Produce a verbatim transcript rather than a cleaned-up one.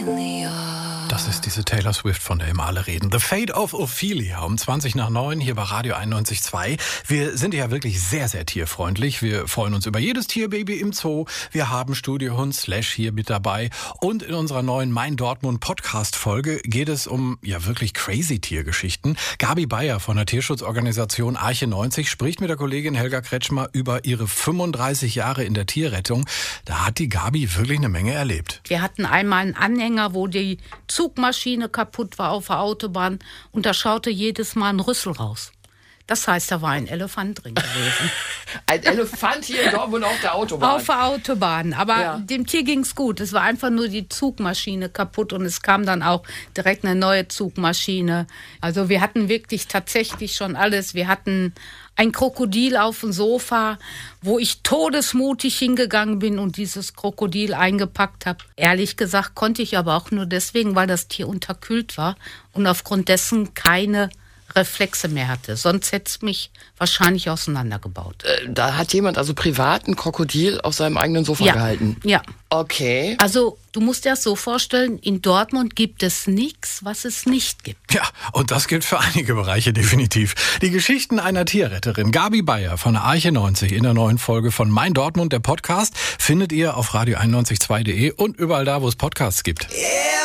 Das ist diese Taylor Swift, von der immer alle reden. The Fate of Ophelia um zwanzig nach neun hier bei Radio einundneunzig Komma zwei. Wir sind ja wirklich sehr, sehr tierfreundlich. Wir freuen uns über jedes Tierbaby im Zoo. Wir haben Studiohund Slash hier mit dabei. Und in unserer neuen Mein Dortmund Podcast-Folge geht es um ja wirklich crazy Tiergeschichten. Gabi Beyer von der Tierschutzorganisation Arche neunzig spricht mit der Kollegin Helga Kretschmer über ihre fünfunddreißig Jahre in der Tierrettung. Da hat die Gabi wirklich eine Menge erlebt. Wir hatten einmal einen Anhänger, wo die Zugmaschine kaputt war auf der Autobahn und da schaute jedes Mal ein Rüssel raus. Das heißt, da war ein Elefant drin gewesen. Ein Elefant hier in Dortmund auf der Autobahn? Auf der Autobahn, aber ja. Dem Tier ging's gut. Es war einfach nur die Zugmaschine kaputt und es kam dann auch direkt eine neue Zugmaschine. Also wir hatten wirklich tatsächlich schon alles. Wir hatten ein Krokodil auf dem Sofa, wo ich todesmutig hingegangen bin und dieses Krokodil eingepackt habe. Ehrlich gesagt konnte ich aber auch nur deswegen, weil das Tier unterkühlt war und aufgrund dessen keine Reflexe mehr hatte. Sonst hätte es mich wahrscheinlich auseinandergebaut. Äh, da hat jemand also privat ein Krokodil auf seinem eigenen Sofa ja. gehalten? Ja. Okay. Also du musst dir das so vorstellen, in Dortmund gibt es nichts, was es nicht gibt. Ja, und das gilt für einige Bereiche definitiv. Die Geschichten einer Tierretterin, Gabi Beyer von der Arche neunzig in der neuen Folge von Mein Dortmund, der Podcast, findet ihr auf radio einundneunzig Komma zwei punkt de und überall da, wo es Podcasts gibt. Yeah.